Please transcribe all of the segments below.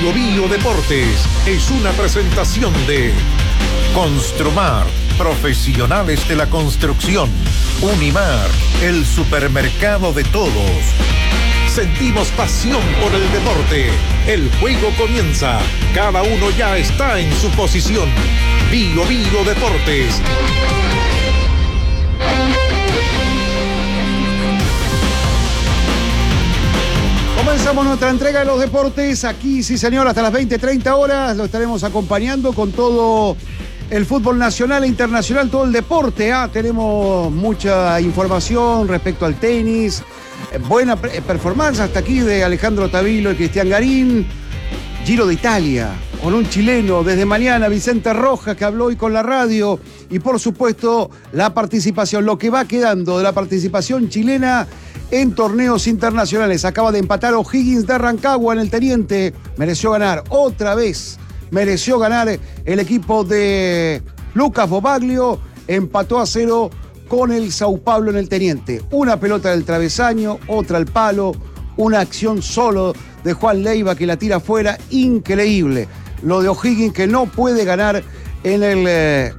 Bio Bio Deportes es una presentación de Construmar, profesionales de la construcción. Unimar, el supermercado de todos. Sentimos pasión por el deporte. El juego comienza. Cada uno ya está en su posición. Bio Bio Deportes. Comenzamos nuestra entrega de los deportes. Aquí, sí señor, hasta las 20:30 horas. Lo estaremos acompañando con todo el fútbol nacional e internacional, todo el deporte. Tenemos mucha información respecto al tenis. Buena performance hasta aquí de Alejandro Tavilo y Cristian Garín. Giro de Italia, con un chileno desde mañana, Vicente Rojas, que habló hoy con la radio. Y por supuesto, la participación, lo que va quedando de la participación chilena en torneos internacionales. Acaba de empatar O'Higgins de Rancagua en el Teniente. Mereció ganar otra vez. Mereció ganar el equipo de Lucas Bobaglio. Empató a 0 con el Sao Paulo en el Teniente. Una pelota del travesaño, otra al palo. Una acción solo de Juan Leiva que la tira afuera. Increíble. Lo de O'Higgins, que no puede ganar en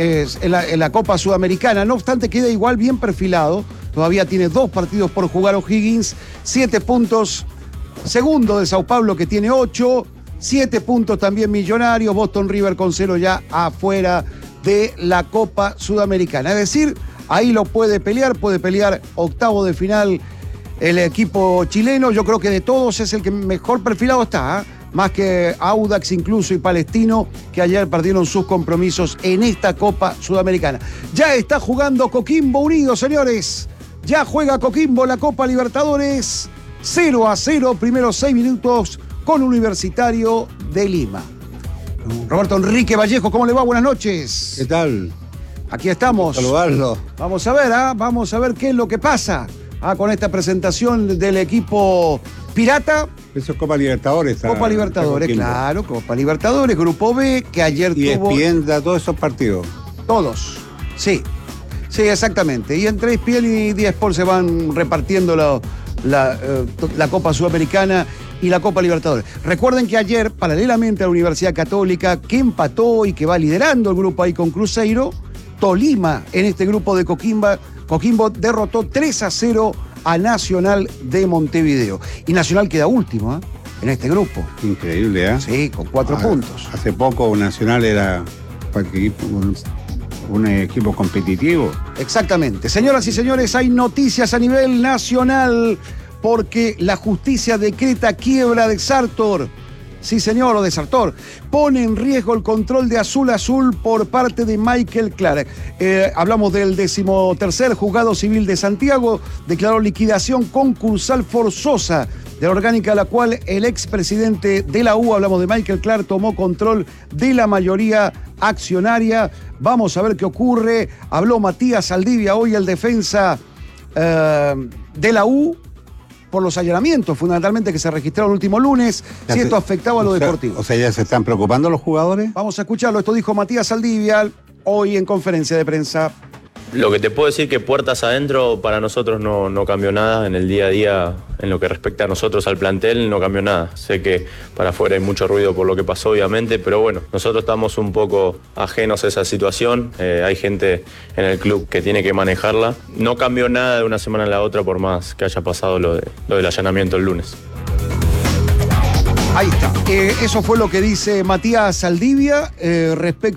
la Copa Sudamericana. No obstante, queda igual bien perfilado. Todavía tiene 2 partidos por jugar O'Higgins. 7 puntos. Segundo de Sao Paulo, que tiene 8. 7 puntos también Millonarios. Boston River con 0 ya afuera de la Copa Sudamericana. Es decir, ahí lo puede pelear octavo de final el equipo chileno. Yo creo que de todos es el que mejor perfilado está, más que Audax incluso y Palestino, que ayer perdieron sus compromisos en esta Copa Sudamericana. Ya está jugando Coquimbo Unido, señores. Ya juega Coquimbo la Copa Libertadores. 0-0, primeros 6 minutos con Universitario de Lima. Roberto Enrique Vallejo, ¿cómo le va? Buenas noches. ¿Qué tal? Aquí estamos. Saludarlo. Vamos a ver qué es lo que pasa con esta presentación del equipo pirata. Eso es Copa Libertadores. Copa Libertadores, claro, Copa Libertadores, Grupo B, que ayer tuvo... Y ESPN da todos esos partidos. Todos, sí. Sí, exactamente. Y entre ESPN y DiSport se van repartiendo la Copa Sudamericana y la Copa Libertadores. Recuerden que ayer, paralelamente a la Universidad Católica, que empató y que va liderando el grupo ahí con Cruzeiro, Tolima, en este grupo de Coquimbo derrotó 3-0 a Nacional de Montevideo. Y Nacional queda último en este grupo. Increíble, ¿eh? Sí, con 4 puntos. Hace poco Nacional era un equipo competitivo. Exactamente. Señoras y señores, hay noticias a nivel nacional porque la justicia decreta quiebra de Sartor. Sí, señor, o de Sartor. Pone en riesgo el control de Azul Azul por parte de Michael Clark. Hablamos del 13º Juzgado Civil de Santiago. Declaró liquidación concursal forzosa de la orgánica a la cual el expresidente de la U, hablamos de Michael Clark, tomó control de la mayoría accionaria. Vamos a ver qué ocurre. Habló Matías Saldivia hoy, el defensa de la U, por los allanamientos fundamentalmente que se registraron el último lunes, si esto afectaba a lo deportivo. O sea, ¿ya se están preocupando los jugadores? Vamos a escucharlo. Esto dijo Matías Saldivia hoy en conferencia de prensa. Lo que te puedo decir que puertas adentro para nosotros no cambió nada en el día a día, en lo que respecta a nosotros, al plantel, no cambió nada. Sé que para afuera hay mucho ruido por lo que pasó, obviamente, pero bueno, nosotros estamos un poco ajenos a esa situación. Hay gente en el club que tiene que manejarla. No cambió nada de una semana a la otra por más que haya pasado lo del allanamiento el lunes. Ahí está. Eso fue lo que dice Matías Saldivia respecto